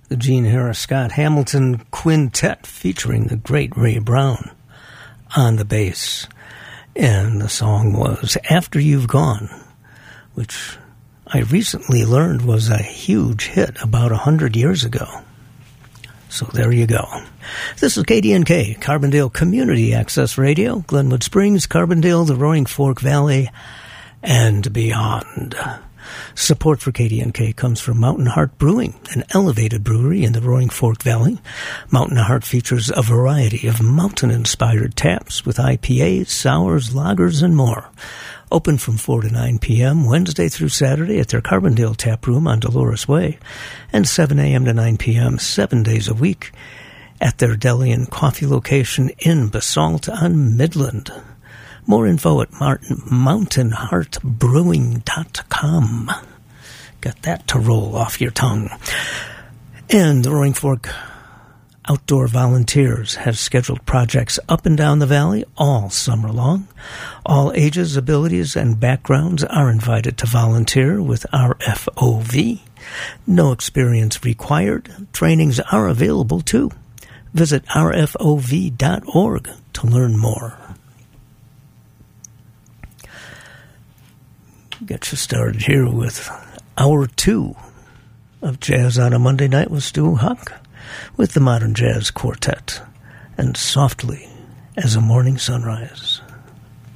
the Gene Harris Scott Hamilton Quintet featuring the great Ray Brown on the bass. And the song was After You've Gone, which I recently learned was a huge hit about 100 years ago. So there you go. This is KDNK, Carbondale Community Access Radio, Glenwood Springs, Carbondale, the Roaring Fork Valley, and beyond. Support for KDNK comes from Mountain Heart Brewing, an elevated brewery in the Roaring Fork Valley. Mountain Heart features a variety of mountain-inspired taps with IPAs, sours, lagers, and more. Open from 4 to 9 p.m. Wednesday through Saturday at their Carbondale Tap Room on Dolores Way, and 7 a.m. to 9 p.m. 7 days a week at their deli and coffee location in Basalt on Midland. More info at mountainheartbrewing.com. Got that to roll off your tongue. And the Roaring Fork Outdoor Volunteers have scheduled projects up and down the valley all summer long. All ages, abilities, and backgrounds are invited to volunteer with RFOV. No experience required. Trainings are available too. Visit rfov.org to learn more. Get you started here with Hour 2 of Jazz on a Monday Night with Stu Huck with the Modern Jazz Quartet and Softly as a Morning Sunrise.